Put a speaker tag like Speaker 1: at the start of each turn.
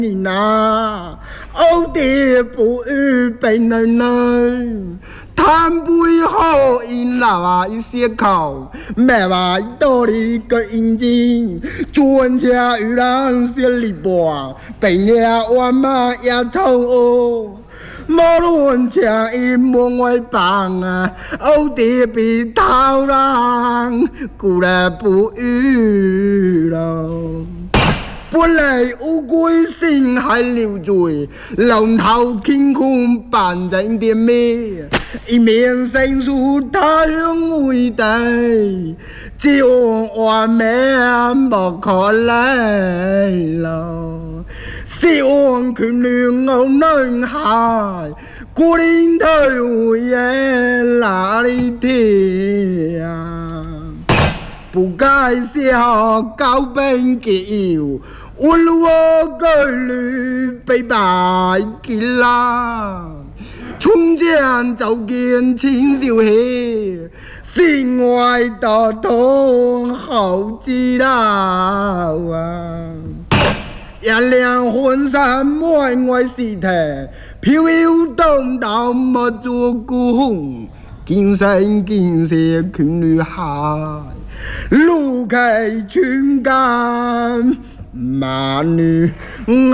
Speaker 1: 你那欧弟不语被奶奶，谈背后因老一些口，咩话道理个眼睛，专车与人些里半，被人弯马也臭哦。无论唱音门外放啊，欧弟比头人，古来不语咯。本来乌龟心还留罪，龙头乾坤扮成点咩？一面申诉他乡伟大，只有我们不可能了。希望权力我能害，古灵头也哪里听啊？不该写高本给有。我个女被白给啦，从前就见青少年，心外大痛好知道啊！一辆婚纱满外尸体，飘摇动荡莫做工，今生今世劝女孩，路开全干。马女。